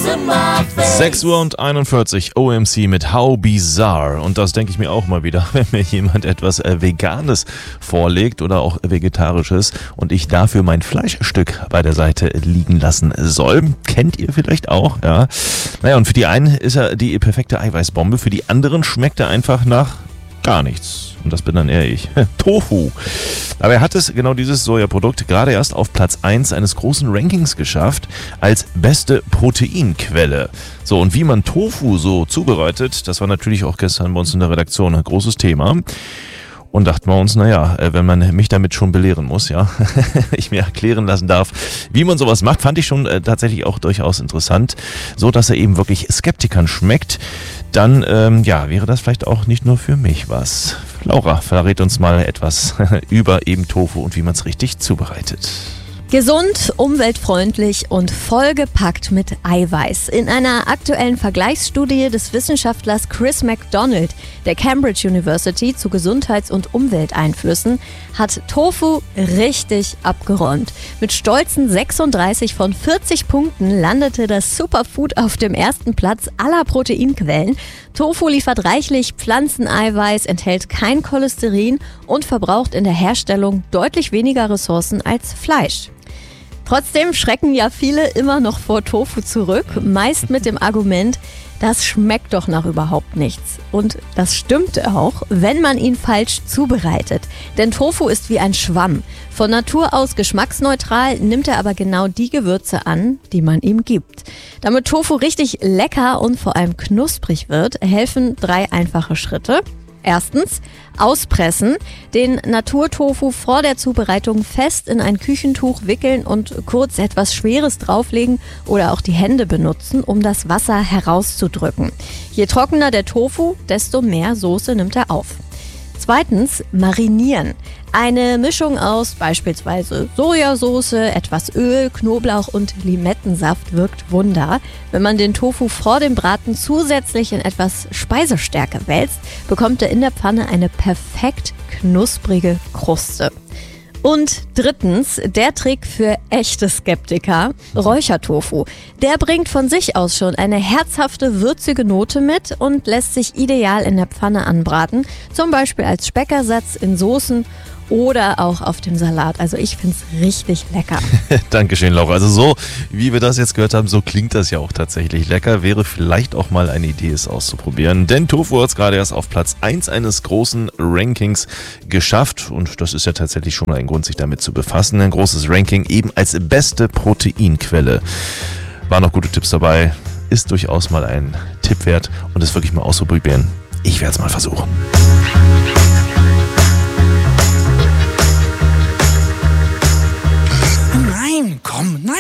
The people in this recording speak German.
6:41 Uhr OMC mit How Bizarre. Und das denke ich mir auch mal wieder, wenn mir jemand etwas Veganes vorlegt oder auch Vegetarisches und ich dafür mein Fleischstück bei der Seite liegen lassen soll. Kennt ihr vielleicht auch, ja. Naja, und für die einen ist er die perfekte Eiweißbombe, für die anderen schmeckt er einfach nach gar nichts. Und das bin dann eher ich. Tofu. Aber er hat es, genau dieses Sojaprodukt, gerade erst auf Platz 1 eines großen Rankings geschafft als beste Proteinquelle. So, und wie man Tofu so zubereitet, das war natürlich auch gestern bei uns in der Redaktion ein großes Thema. Und dachten wir uns, naja, wenn man mich damit schon belehren muss, ja, ich mir erklären lassen darf, wie man sowas macht, fand ich schon tatsächlich auch durchaus interessant, so dass er eben wirklich Skeptikern schmeckt. Dann, wäre das vielleicht auch nicht nur für mich was. Laura verrät uns mal etwas über eben Tofu und wie man es richtig zubereitet. Gesund, umweltfreundlich und vollgepackt mit Eiweiß. In einer aktuellen Vergleichsstudie des Wissenschaftlers Chris McDonald der Cambridge University zu Gesundheits- und Umwelteinflüssen hat Tofu richtig abgeräumt. Mit stolzen 36 von 40 Punkten landete das Superfood auf dem ersten Platz aller Proteinquellen. Tofu liefert reichlich Pflanzeneiweiß, enthält kein Cholesterin und verbraucht in der Herstellung deutlich weniger Ressourcen als Fleisch. Trotzdem schrecken ja viele immer noch vor Tofu zurück, meist mit dem Argument, das schmeckt doch nach überhaupt nichts. Und das stimmt auch, wenn man ihn falsch zubereitet. Denn Tofu ist wie ein Schwamm. Von Natur aus geschmacksneutral, nimmt er aber genau die Gewürze an, die man ihm gibt. Damit Tofu richtig lecker und vor allem knusprig wird, helfen 3 einfache Schritte. Erstens, auspressen, den Naturtofu vor der Zubereitung fest in ein Küchentuch wickeln und kurz etwas Schweres drauflegen oder auch die Hände benutzen, um das Wasser herauszudrücken. Je trockener der Tofu, desto mehr Soße nimmt er auf. Zweitens, marinieren. Eine Mischung aus beispielsweise Sojasauce, etwas Öl, Knoblauch und Limettensaft wirkt Wunder. Wenn man den Tofu vor dem Braten zusätzlich in etwas Speisestärke wälzt, bekommt er in der Pfanne eine perfekt knusprige Kruste. Und drittens, der Trick für echte Skeptiker, Räuchertofu. Der bringt von sich aus schon eine herzhafte, würzige Note mit und lässt sich ideal in der Pfanne anbraten, zum Beispiel als Speckersatz in Soßen oder auch auf dem Salat. Also ich finde es richtig lecker. Dankeschön, Laura. Also so, wie wir das jetzt gehört haben, so klingt das ja auch tatsächlich lecker. Wäre vielleicht auch mal eine Idee, es auszuprobieren. Denn Tofu hat es gerade erst auf Platz 1 eines großen Rankings geschafft. Und das ist ja tatsächlich schon mal ein Grund, sich damit zu befassen. Ein großes Ranking eben als beste Proteinquelle. Waren noch gute Tipps dabei. Ist durchaus mal ein Tipp wert und es wirklich mal auszuprobieren. Ich werde es mal versuchen. Nein, komm, nein.